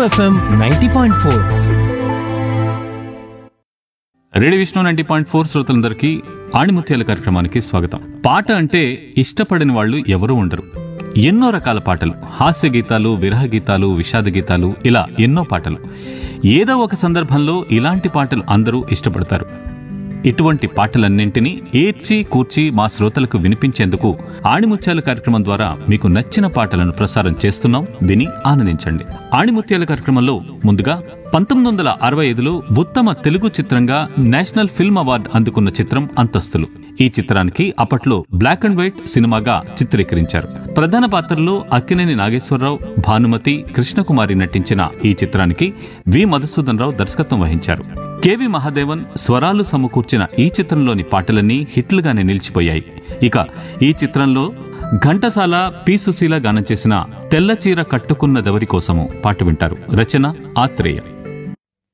FM 90.4. Radio Vishnu 90.4 శ్రోతలందరికీ ఆణిముత్యాల కార్యక్రమానికి స్వాగతం. పాట అంటే ఇష్టపడని వాళ్ళు ఎవరూ ఉండరు. ఎన్నో రకాల పాటలు, హాస్య గీతాలు, విరహ గీతాలు, విషాద గీతాలు, ఇలా ఎన్నో పాటలు. ఏదో ఒక సందర్భంలో ఇలాంటి పాటలు అందరూ ఇష్టపడతారు. ఇటువంటి పాటలన్నింటినీ ఏర్చి కూర్చి మా శ్రోతలకు వినిపించేందుకు ఆణిముత్యాల కార్యక్రమం ద్వారా మీకు నచ్చిన పాటలను ప్రసారం చేస్తున్నాం. విని ఆనందించండి. ఆణిముత్యాల కార్యక్రమంలో ముందుగా 1965లో ఉత్తమ తెలుగు చిత్రంగా నేషనల్ ఫిల్మ్ అవార్డు అందుకున్న చిత్రం అంతస్తులు. ఈ చిత్రానికి అప్పట్లో బ్లాక్ అండ్ వైట్ సినిమాగా చిత్రీకరించారు. ప్రధాన పాత్రల్లో అక్కినేని నాగేశ్వరరావు, భానుమతి, కృష్ణకుమారి నటించిన ఈ చిత్రానికి వి మధుసూదన్ రావు దర్శకత్వం వహించారు. కెవి మహాదేవన్ స్వరాలు సమకూర్చిన ఈ చిత్రంలోని పాటలన్నీ హిట్లుగానే నిలిచిపోయాయి. ఇక ఈ చిత్రంలో ఘంటసాల, పి సుశీల గానం చేసిన తెల్లచీర కట్టుకున్నదెవరి కోసము పాట వింటారు. రచన ఆత్రేయ.